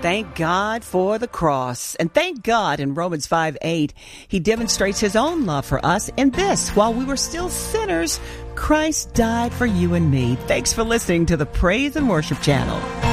Thank God for the cross. And thank God in Romans 5:8, he demonstrates his own love for us in this: while we were still sinners, Christ died for you and me. Thanks for listening to the Praise and Worship Channel.